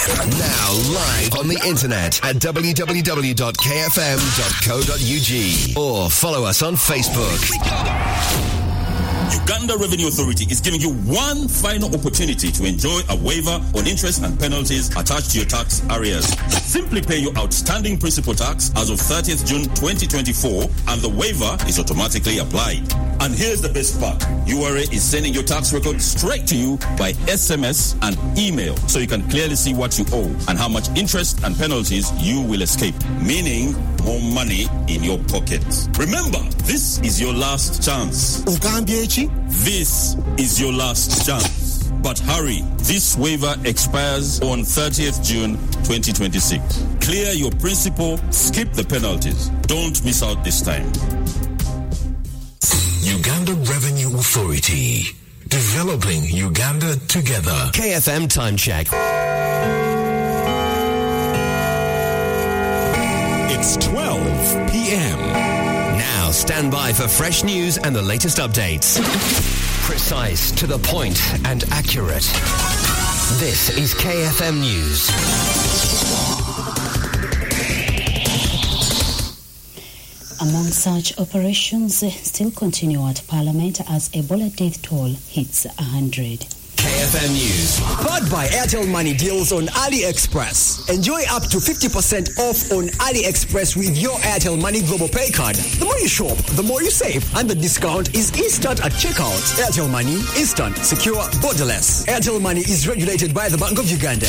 Now live on the internet at www.kfm.co.ug or follow us on Facebook. Uganda Revenue Authority is giving you one final opportunity to enjoy a waiver on interest and penalties attached to your tax arrears. Simply pay your outstanding principal tax as of 30th June 2024 and the waiver is automatically applied. And here's the best part. URA is sending your tax record straight to you by SMS and email so you can clearly see what you owe and how much interest and penalties you will escape, meaning more money in your pockets. Remember, this is your last chance. This is your last chance. But hurry, this waiver expires on 30th June 2026. Clear your principal, skip the penalties. Don't miss out this time. Uganda Revenue Authority. Developing Uganda together. KFM time check. It's 12 p.m. Now stand by for fresh news and the latest updates. Precise, to the point, and accurate. This is KFM News. Among such operations still continue at Parliament as Ebola death toll hits 100. KFM News. Powered by Airtel Money deals on AliExpress. Enjoy up to 50% off on AliExpress with your Airtel Money Global Pay card. The more you shop, the more you save. And the discount is instant at checkout. Airtel Money, instant, secure, borderless. Airtel Money is regulated by the Bank of Uganda.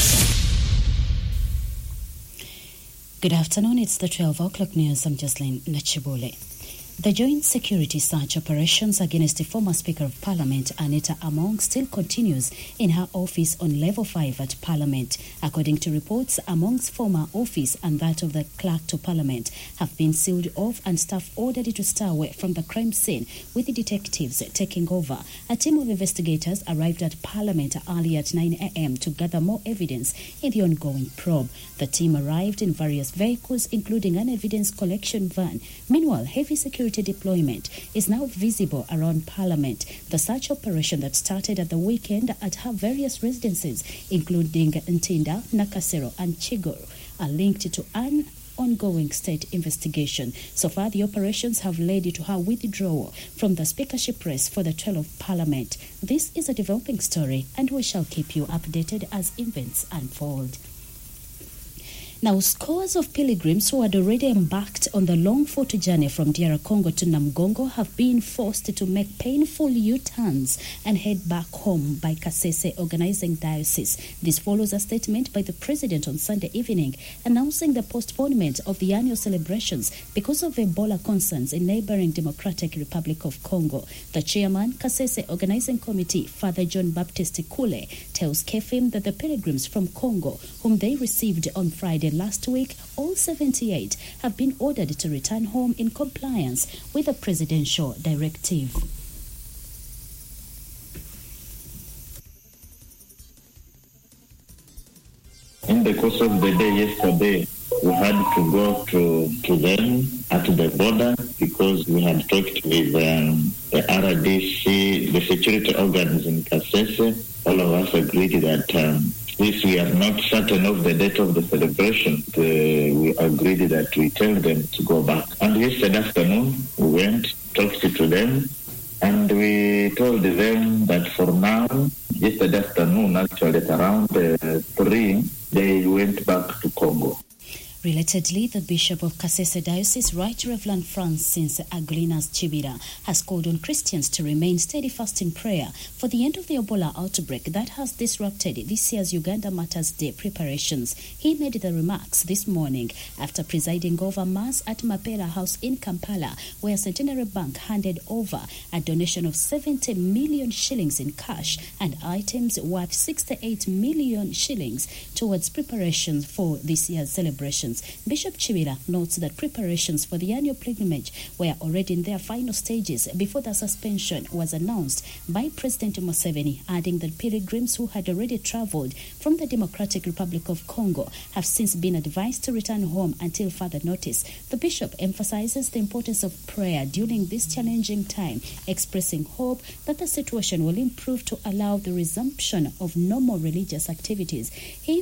Good afternoon, it's the 12 o'clock news. I'm Jocelyn Nachibole. The joint security search operations against the former Speaker of Parliament, Anita Among, still continues in her office on Level 5 at Parliament. According to reports, Among's former office and that of the Clerk to Parliament have been sealed off and staff ordered to stay away from the crime scene, with the detectives taking over. A team of investigators arrived at Parliament early at 9 a.m. to gather more evidence in the ongoing probe. The team arrived in various vehicles, including an evidence collection van. Meanwhile, heavy security deployment is now visible around Parliament. The search operation that started at the weekend at her various residences, including Ntinda, Nakasero and Chigoro, are linked to an ongoing state investigation. So far, the operations have led to her withdrawal from the speakership race for the 12th Parliament. This is a developing story, and we shall keep you updated as events unfold. Now, scores of pilgrims who had already embarked on the long foot journey from DR Congo to Namgongo have been forced to make painful U-turns and head back home by Kasese Organizing Diocese. This follows a statement by the President on Sunday evening announcing the postponement of the annual celebrations because of Ebola concerns in neighboring Democratic Republic of Congo. The chairman, Kasese Organizing Committee, Father John Baptiste Kule, tells KFM that the pilgrims from Congo, whom they received on Friday last week, all 78 have been ordered to return home in compliance with a presidential directive. In the course of the day yesterday, we had to go to them at the border because we had talked with the RDC, the security organs in Kasese. All of us agreed that since we are not certain of the date of the celebration, we agreed that we tell them to go back. And yesterday afternoon, we went, talked to them, and we told them that for now, yesterday afternoon, actually at around 3, they went back to Congo. Relatedly, the Bishop of Kasese Diocese, Right Reverend Francis Aglinas Chibira, has called on Christians to remain steadfast in prayer for the end of the Ebola outbreak that has disrupted this year's Uganda Matters Day preparations. He made the remarks this morning after presiding over Mass at Mapera House in Kampala, where Centenary Bank handed over a donation of 70 million shillings in cash and items worth 68 million shillings towards preparations for this year's celebrations. Bishop Chibira notes that preparations for the annual pilgrimage were already in their final stages before the suspension was announced by President Museveni, adding that pilgrims who had already traveled from the Democratic Republic of Congo have since been advised to return home until further notice. The bishop emphasizes the importance of prayer during this challenging time, expressing hope that the situation will improve to allow the resumption of normal religious activities. He